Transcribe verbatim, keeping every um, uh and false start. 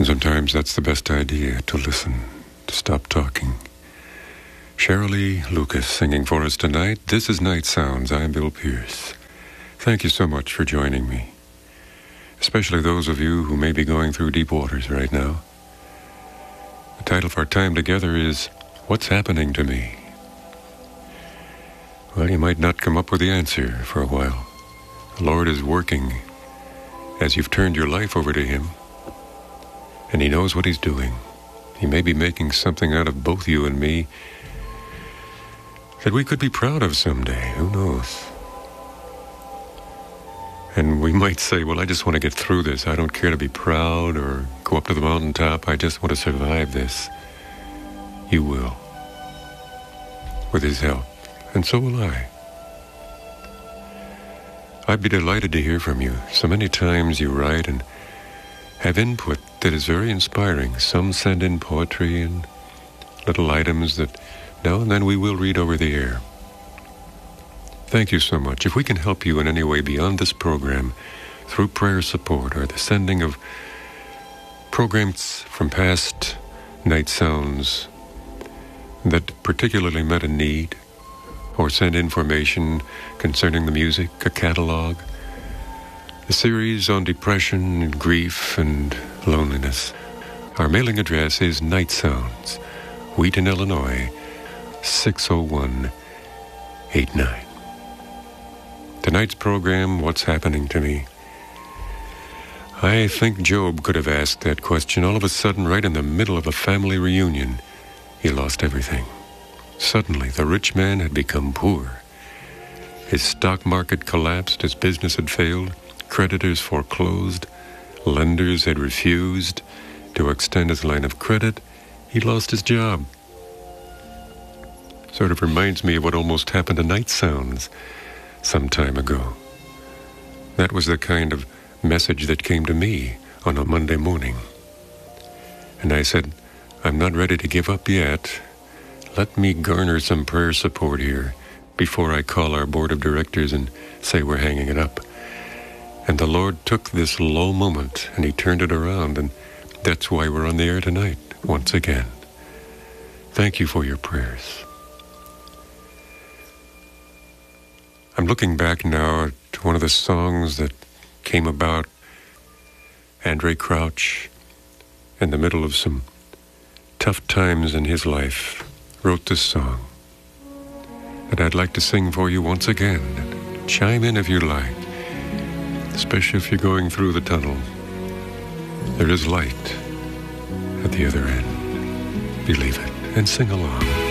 And sometimes that's the best idea, to listen, to stop talking. Shirley Lucas singing for us tonight. This is Night Sounds. I'm Bill Pierce. Thank you so much for joining me, especially those of you who may be going through deep waters right now. The title of our time together is, What's Happening to Me? Well, you might not come up with the answer for a while. The Lord is working as you've turned your life over to Him, and He knows what He's doing. He may be making something out of both you and me that we could be proud of someday. Who knows? And we might say, well, I just want to get through this. I don't care to be proud or go up to the mountaintop. I just want to survive this. You will, with His help. And so will I. I'd be delighted to hear from you. So many times you write and have input that is very inspiring. Some send in poetry and little items that now and then we will read over the air. Thank you so much. If we can help you in any way beyond this program, through prayer support or the sending of programs from past Night Sounds that particularly met a need, or send information concerning the music, a catalog, a series on depression and grief and loneliness. Our mailing address is Night Sounds, Wheaton, Illinois, six oh one eight nine. Tonight's program, What's Happening to Me? I think Job could have asked that question. All of a sudden, right in the middle of a family reunion, he lost everything. Suddenly, the rich man had become poor. His stock market collapsed, his business had failed, creditors foreclosed, lenders had refused to extend his line of credit. He lost his job. Sort of reminds me of what almost happened to Night Sounds some time ago. That was the kind of message that came to me on a Monday morning. And I said, I'm not ready to give up yet. Let me garner some prayer support here before I call our board of directors and say we're hanging it up. And the Lord took this low moment and He turned it around, and that's why we're on the air tonight once again. Thank you for your prayers. I'm looking back now at one of the songs that came about. Andraé Crouch, in the middle of some tough times in his life, wrote this song that I'd like to sing for you once again. Chime in if you like, especially if you're going through the tunnel. There is light at the other end. Believe it and sing along.